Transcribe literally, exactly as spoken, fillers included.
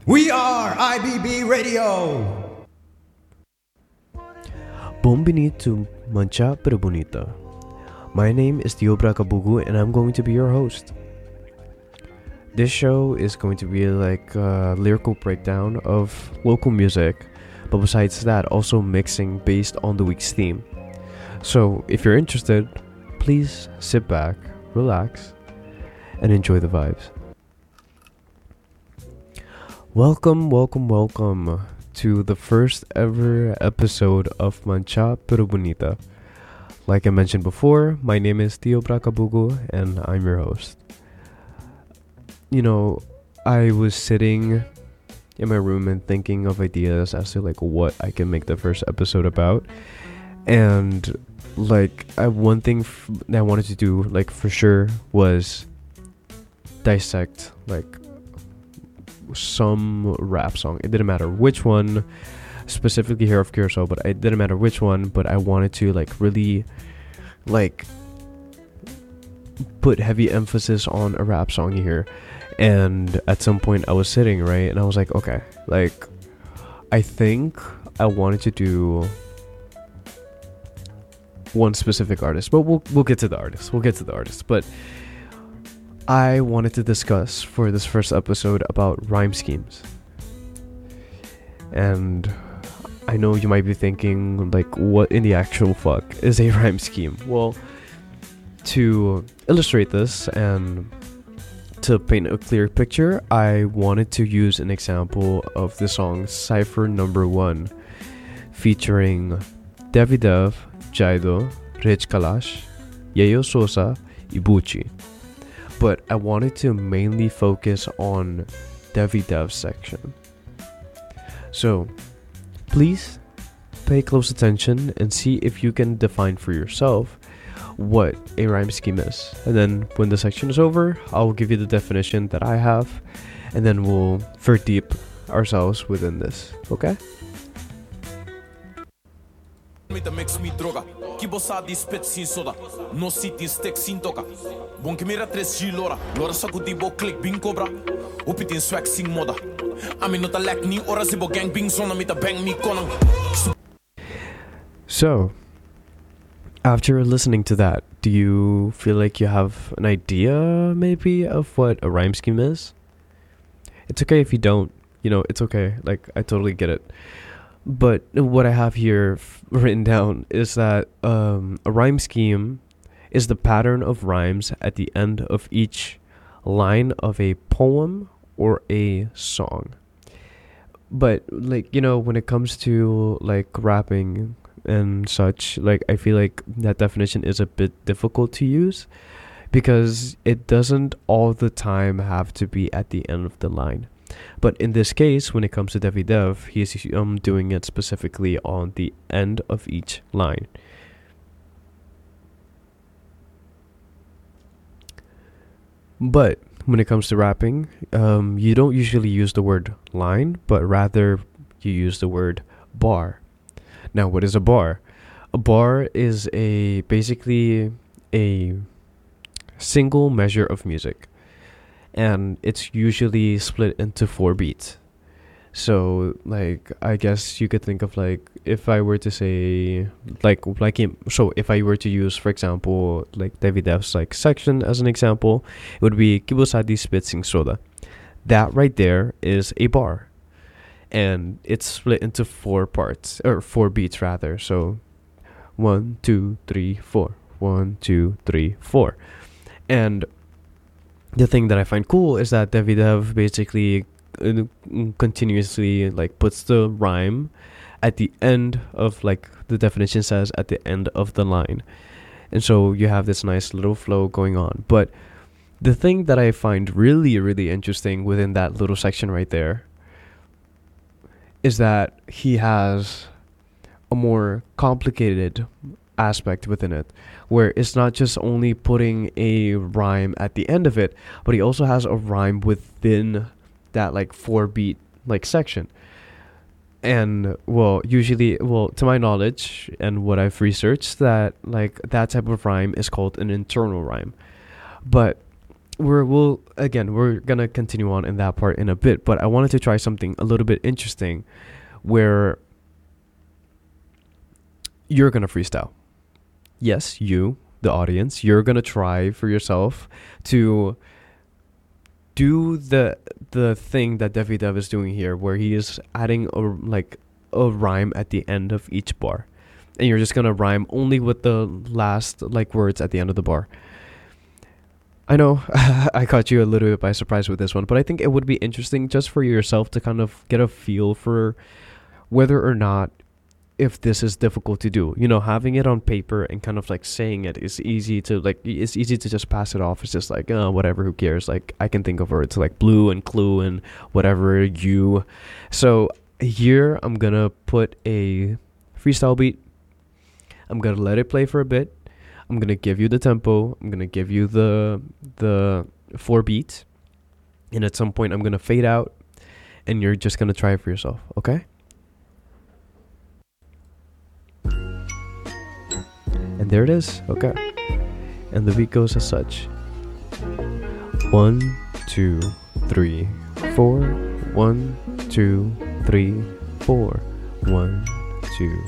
We are I B B Radio! Bumbini to Mancha Pero Bonita. My name is Tio Brakabugu and I'm going to be your host. This show is going to be like a lyrical breakdown of local music, but besides that, also mixing based on the week's theme. So if you're interested, please sit back, relax, and enjoy the vibes. Welcome, welcome, welcome to the first ever episode of Mancha Pero Bonita. Like I mentioned before, my name is Tio Brakabugu and I'm your host. You know, I was sitting in my room and thinking of ideas as to like what I can make the first episode about. And like I, one thing f- that I wanted to do like for sure was dissect like some rap song. It didn't matter which one, specifically Hair of Curacao, but it didn't matter which one, but I wanted to like really like put heavy emphasis on a rap song here. And at some point I was sitting, right, and I was like, okay, like I think I wanted to do one specific artist, but we'll we'll get to the artist. We'll get to the artist. But I wanted to discuss for this first episode about rhyme schemes. And I know you might be thinking, like, what in the actual fuck is a rhyme scheme? Well, to illustrate this and to paint a clear picture, I wanted to use an example of the song Cypher Number One, featuring Davidev, Jaido, Rich Kalash, Yayo Sosa, Ibuchi. But I wanted to mainly focus on Davidev's section. So, please pay close attention and see if you can define for yourself what a rhyme scheme is. And then when the section is over, I'll give you the definition that I have, and then we'll verdeep ourselves within this, okay? Mix me droga, kibosadi spit sin soda, no sitin stick sin toka. Bon kimira tres G lora, lora sakuti bo click bin cobra, upitin swag sing moda. Ami not a lack ni ora zibo gang bing zona mit a bang me konang. So, after listening to that, do you feel like you have an idea maybe of what a rhyme scheme is? It's okay if you don't, you know, it's okay. Like, I totally get it. But what I have here f- written down is that um, a rhyme scheme is the pattern of rhymes at the end of each line of a poem or a song. But like, you know, when it comes to like rapping and such, like I feel like that definition is a bit difficult to use because it doesn't all the time have to be at the end of the line. But in this case, when it comes to Davidev, he's um doing it specifically on the end of each line. But when it comes to rapping, um, you don't usually use the word line, but rather you use the word bar. Now, what is a bar? A bar is a basically a single measure of music. And it's usually split into four beats. So, like, I guess you could think of, like, if I were to say, like, like him, so if I were to use, for example, like, Davidev's, like, section as an example, it would be Kibosadi Spit Sing Soda. That right there is a bar. And it's split into four parts, or four beats, rather. So, one, two, three, four. One, two, three, four. And the thing that I find cool is that Davidev basically uh, continuously like puts the rhyme at the end of, like the definition says, at the end of the line. And so you have this nice little flow going on. But the thing that I find really, really interesting within that little section right there is that he has a more complicated aspect within it, where it's not just only putting a rhyme at the end of it, but he also has a rhyme within that like four beat like section. And well, usually, well, to my knowledge and what I've researched, that like that type of rhyme is called an internal rhyme. But we're we'll again we're gonna continue on in that part in a bit, but I wanted to try something a little bit interesting where you're gonna freestyle. Yes, you, the audience, you're gonna try for yourself to do the the thing that Devi Dev is doing here, where he is adding a like a rhyme at the end of each bar, and you're just gonna rhyme only with the last like words at the end of the bar. I know I caught you a little bit by surprise with this one, but I think it would be interesting just for yourself to kind of get a feel for whether or not if this is difficult to do. You know, having it on paper and kind of like saying it is easy to like, it's easy to just pass it off. It's just like, oh, whatever, who cares? Like, I can think of words like blue and clue and whatever, you. So here I'm gonna put a freestyle beat. I'm gonna let it play for a bit. I'm gonna give you the tempo. I'm gonna give you the the four beats, and at some point I'm gonna fade out, and you're just gonna try it for yourself. Okay? And there it is. Okay. And the beat goes as such: one, two, three, four. One, two, three, four. One, two.